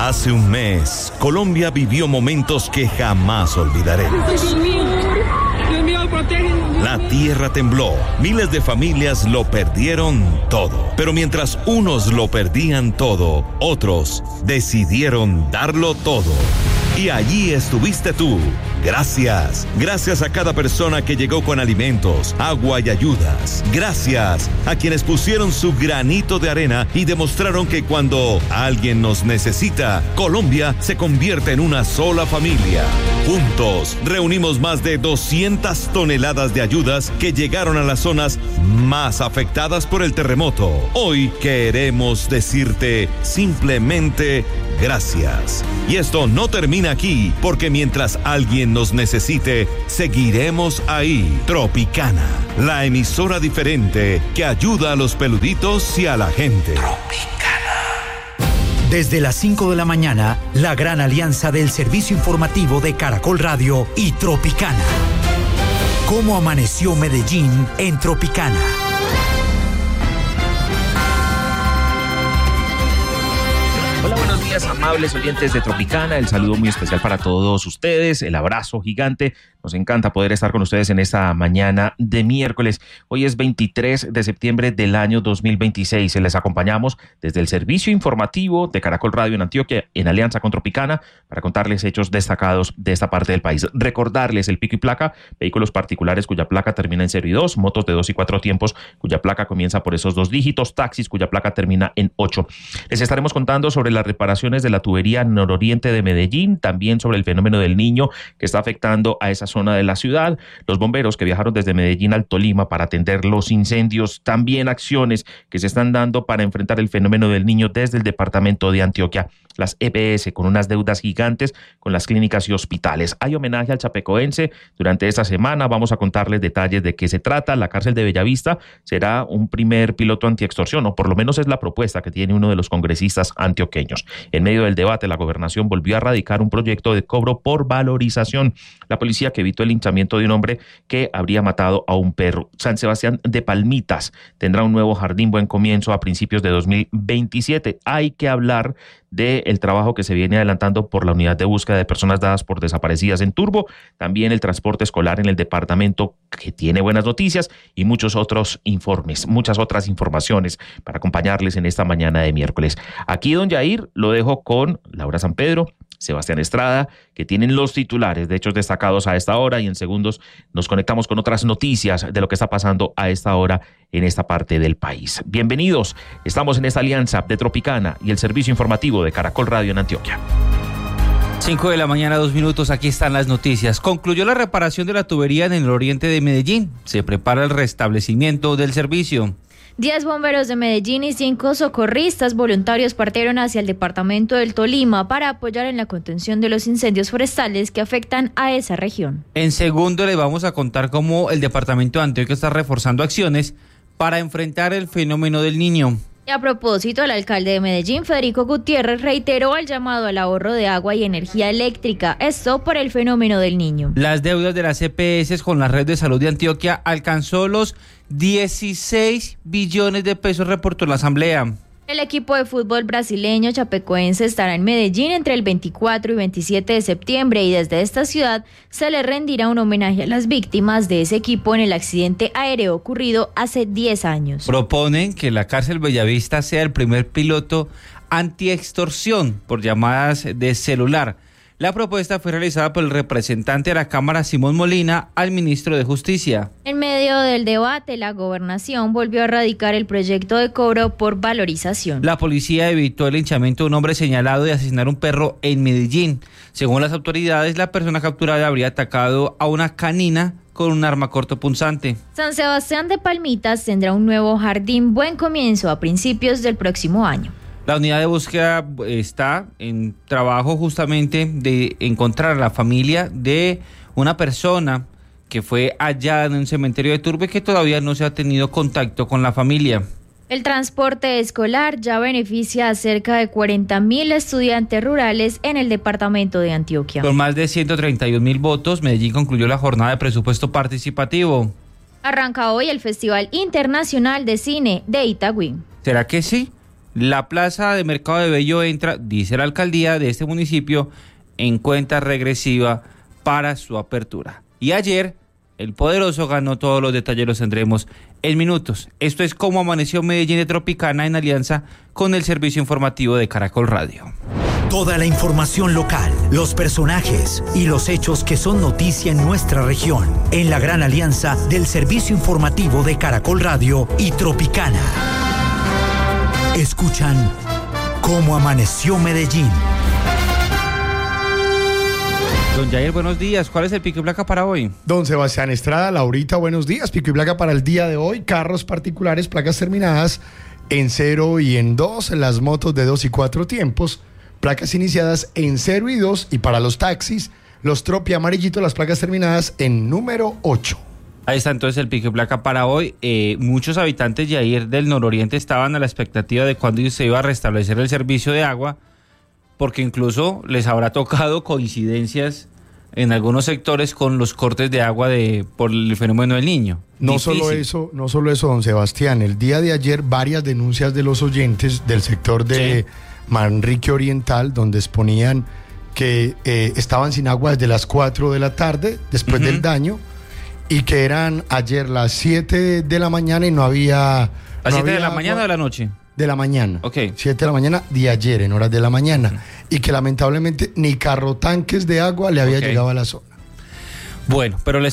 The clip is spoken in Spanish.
Hace un mes, Colombia vivió momentos que jamás olvidaremos. Dios mío, protégenos. La tierra tembló, miles de familias lo perdieron todo. Pero mientras unos lo perdían todo, otros decidieron darlo todo. Y allí estuviste tú. Gracias. Gracias a cada persona que llegó con alimentos, agua y ayudas. Gracias a quienes pusieron su granito de arena y demostraron que cuando alguien nos necesita, Colombia se convierte en una sola familia. Juntos reunimos más de 200 toneladas de ayudas que llegaron a las zonas más afectadas por el terremoto. Hoy queremos decirte simplemente gracias. Y esto no termina aquí, porque mientras alguien nos necesite, seguiremos ahí. Tropicana, la emisora diferente que ayuda a los peluditos y a la gente. Tropicana. Desde las 5 de la mañana, la gran alianza del servicio informativo de Caracol Radio y Tropicana. ¿Cómo amaneció Medellín en Tropicana? Hola, buenos días, amables oyentes de Tropicana. El saludo muy especial para todos ustedes, el abrazo gigante. Nos encanta poder estar con ustedes en esta mañana de miércoles. Hoy es 23 de septiembre del año 2026. Les acompañamos desde el servicio informativo de Caracol Radio en Antioquia, en alianza con Tropicana, para contarles hechos destacados de esta parte del país. Recordarles el pico y placa, vehículos particulares cuya placa termina en 0 y 2, motos de 2 y 4 tiempos cuya placa comienza por esos 2 dígitos, taxis cuya placa termina en 8. Les estaremos contando sobre las reparaciones de la tubería nororiente de Medellín, también sobre el fenómeno del Niño que está afectando a esa zona de la ciudad, los bomberos que viajaron desde Medellín al Tolima para atender los incendios, también acciones que se están dando para enfrentar el fenómeno del Niño desde el departamento de Antioquia, las EPS con unas deudas gigantes con las clínicas y hospitales. Hay homenaje al chapecoense durante esta semana, vamos a contarles detalles de qué se trata. La cárcel de Bellavista será un primer piloto antiextorsión, o por lo menos es la propuesta que tiene uno de los congresistas antioqueños. En medio del debate, la gobernación volvió a radicar un proyecto de cobro por valorización. La policía que evitó el linchamiento de un hombre que habría matado a un perro. San Sebastián de Palmitas tendrá un nuevo jardín Buen Comienzo a principios de 2027. Hay que hablar del trabajo que se viene adelantando por la unidad de búsqueda de personas dadas por desaparecidas en Turbo, también el transporte escolar en el departamento, que tiene buenas noticias, y muchos otros informes, muchas otras informaciones para acompañarles en esta mañana de miércoles. Aquí, don Yair, lo dejo con Laura San Pedro, Sebastián Estrada, que tienen los titulares de hechos destacados a esta hora, y en segundos nos conectamos con otras noticias de lo que está pasando a esta hora en esta parte del país. Bienvenidos, estamos en esta alianza de Tropicana y el servicio informativo de Caracol Radio en Antioquia. 5 de la mañana, 2 minutos, aquí están las noticias. Concluyó la reparación de la tubería en el oriente de Medellín. Se prepara el restablecimiento del servicio. 10 bomberos de Medellín y 5 socorristas voluntarios partieron hacia el departamento del Tolima para apoyar en la contención de los incendios forestales que afectan a esa región. En segundo les vamos a contar cómo el departamento de Antioquia está reforzando acciones para enfrentar el fenómeno del Niño. Y a propósito, el alcalde de Medellín, Federico Gutiérrez, reiteró el llamado al ahorro de agua y energía eléctrica, esto por el fenómeno del Niño. Las deudas de las EPS con la red de salud de Antioquia alcanzó los 16 billones de pesos, reportó la asamblea. El equipo de fútbol brasileño chapecoense estará en Medellín entre el 24 y 27 de septiembre y desde esta ciudad se le rendirá un homenaje a las víctimas de ese equipo en el accidente aéreo ocurrido hace 10 años. Proponen que la cárcel Bellavista sea el primer piloto antiextorsión por llamadas de celular. La propuesta fue realizada por el representante de la Cámara, Simón Molina, al ministro de Justicia. En medio del debate, la gobernación volvió a radicar el proyecto de cobro por valorización. La policía evitó el linchamiento de un hombre señalado de asesinar un perro en Medellín. Según las autoridades, la persona capturada habría atacado a una canina con un arma cortopunzante. San Sebastián de Palmitas tendrá un nuevo jardín Buen Comienzo a principios del próximo año. La unidad de búsqueda está en trabajo justamente de encontrar a la familia de una persona que fue hallada en un cementerio de Turbe, que todavía no se ha tenido contacto con la familia. El transporte escolar ya beneficia a cerca de 40.000 estudiantes rurales en el departamento de Antioquia. Con más de 131.000 votos, Medellín concluyó la jornada de presupuesto participativo. Arranca hoy el Festival Internacional de Cine de Itagüí. ¿Será que sí? La plaza de Mercado de Bello entra, dice la alcaldía de este municipio, en cuenta regresiva para su apertura. Y ayer, el Poderoso ganó. Todos los detalles los tendremos en minutos. Esto es Cómo Amaneció Medellín de Tropicana, en alianza con el servicio informativo de Caracol Radio. Toda la información local, los personajes y los hechos que son noticia en nuestra región, en la gran alianza del servicio informativo de Caracol Radio y Tropicana. Escuchan Cómo Amaneció Medellín. Don Jair, buenos días. ¿Cuál es el pico y placa para hoy? Don Sebastián Estrada, Laurita, buenos días. Pico y placa para el día de hoy. Carros particulares, placas terminadas en 0 y en 2. Las motos de 2 y 4 tiempos, placas iniciadas en 0 y 2. Y para los taxis, los tropi amarillitos, las placas terminadas en número 8. Ahí está entonces el pico y placa para hoy. Muchos habitantes, Jair, del nororiente estaban a la expectativa de cuándo se iba a restablecer el servicio de agua, porque incluso les habrá tocado coincidencias en algunos sectores con los cortes de agua por el fenómeno del Niño. No solo eso, don Sebastián. El día de ayer, varias denuncias de los oyentes del sector de Manrique Oriental, donde exponían que estaban sin agua desde las 4 de la tarde, después del daño, y que eran ayer las 7 de la mañana y no había... ¿Las 7 de la agua. mañana o de la noche? De la mañana. Ok. 7 de la mañana de ayer, en horas de la mañana. Y que lamentablemente ni carro tanques de agua le había llegado a la zona. Bueno, pero les